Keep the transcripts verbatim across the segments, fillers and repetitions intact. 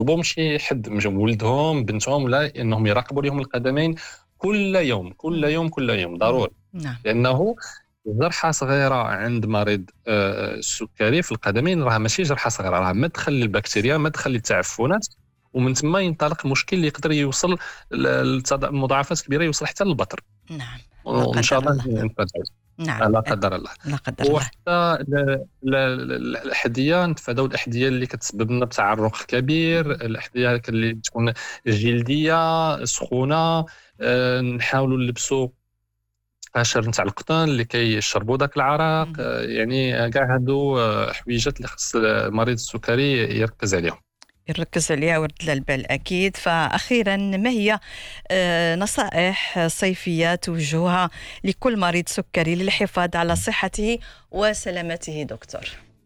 يطلبوا شي حد من ولدهم بنتهم ولا انهم يراقبوا لهم القدمين كل يوم كل مم. يوم كل يوم مم. ضروري. نعم. لانه جرحى صغيره عند مريض آه، السكري في القدمين راه ماشي جرحى صغيره، راه مدخل للبكتيريا، مدخل للتعفنات، ومن ثم ينطلق مشكل اللي يقدر يوصل لمضاعفات كبيره، يوصل حتى للبطر. نعم. لا وان شاء قدر الله الله. نتفاداو. نعم. لا أك... قدر الله. لا قدر الله. وحتى ال- ال- ال- الاحذيه، نتفاداو الاحذيه اللي كتسبب لنا بتعرق كبير، مم. الاحذيه اللي تكون جلديه سخونه. آه، نحاولوا نلبسوا قشر نتاع القطن اللي كيشربوا داك العرق. مم. آه، يعني كاع هادو آه، حويجات اللي خص مريض السكري يركز عليهم. نركز عليها ورد البال أكيد. فأخيرا، ما هي آه، نصائح صيفية توجهها لكل مريض سكري للحفاظ على صحته وسلامته دكتور؟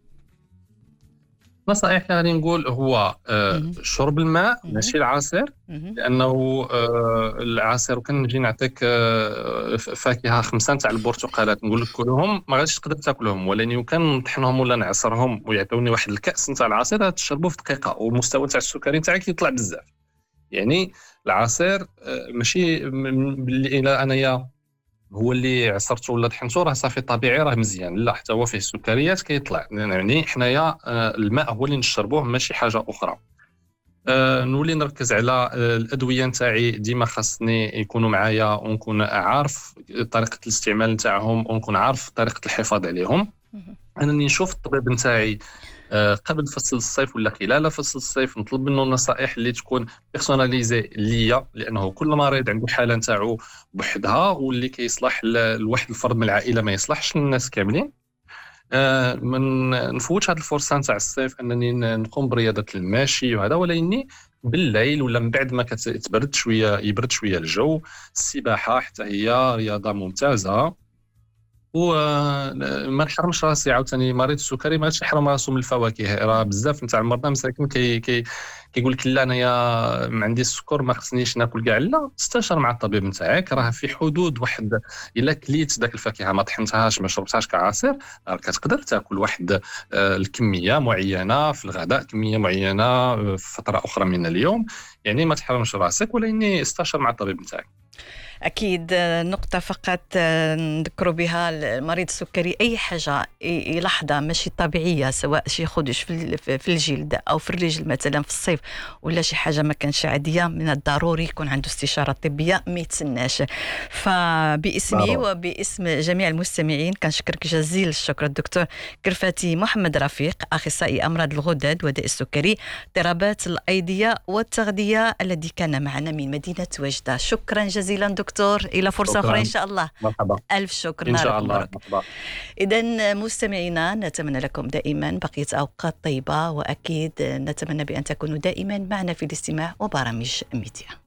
نصائح غادي نقول هو آه، مهم. شرب الماء مهم. ماشي العصير. مهم. لانه آه، العصير وكان نجي نعطيك آه، ف- فاكهه خمسه نتاع البرتقالات نقول لك كلهم ما غاديش تقدر تاكلهم، ولكن وكان نطحنهم ولا نعصرهم ويعطوني واحد الكاس نتاع العصير تشربوه في دقيقه والمستوى نتاع السكري نتاعك يطلع بزاف. يعني العصير آه، ماشي م- باللي الى انايا هو اللي عصرته ولا طحنته راه صافي طبيعي راه مزيان، لا حتى هو فيه السكريات كيطلع. يعني حنايا آه، الماء هو اللي نشربوه ماشي حاجه اخرى. أه نولي نركز على أه الادويه نتاعي، ديما خاصني يكونوا معايا ونكون عارف طريقه الاستعمال نتاعهم ونكون عارف طريقه الحفاظ عليهم. مهم. انني نشوف الطبيب نتاعي أه قبل فصل الصيف ولا خلال فصل الصيف، نطلب منه النصائح اللي تكون بيرسوناليزي ليا، لانه كل مريض عنده حاله نتاعو بوحدها، واللي كيصلح ل- لواحد الفرد من العائله ما يصلحش للناس كاملين. آه، من نفوت هذه الفرصه نتاع الصيف انني ن- نقوم برياضه المشي وهذا، ولكني بالليل ولا من بعد ما كتبرد شويه يبرد شويه الجو، السباحه حتى هي رياضه ممتازه. وما نحرمش راسي عاوتاني، مريض السكري ما يحرم راسو من الفواكه. راه بزاف نتاع المرضى مساكن كي كي كيقول لك لا انايا ما عندي السكر ما خصنيش ناكل كاع. لا، استشر مع الطبيب نتاعك، راه في حدود واحد. الا كليت داك الفاكهه ما طحنتهاش ما شربتهاش كعصير، راه كتقدر تاكل واحد آه، الكميه معينه في الغداء، كميه معينه آه، في فتره اخرى من اليوم. يعني ما تحرمش راسك، ولكن استشر مع الطبيب نتاعك. أكيد. آه، نقطة فقط آه، نذكروا بها المريض السكري: أي حاجة ي- يلاحظها ماشي طبيعية، سواء شي خدش في ال- في الجلد أو في الرجل مثلا في الصيف، ولا شي حاجة ما كانش عادية، من الضروري يكون عنده استشارة طبية، ما يتسناش. فباسمي ضروري. وباسم جميع المستمعين كنشكرك جزيل الشكر الدكتور كرفاتي محمد رفيق، أخصائي أمراض الغدد وداء السكري، اضطرابات الأيدية والتغذية، الذي كان معنا من مدينة وجدة. شكرا جزيلا دكتور، إلى فرصة أخرى إن شكرا. شاء الله. مرحبا. ألف شكر، ان شاء نهارك الله. مبروك. مرحبا. إذا مستمعينا، نتمنى لكم دائما بقية أوقات طيبة، وأكيد نتمنى بأن تكونوا دائما معنا في الاستماع وبرامج ميديا.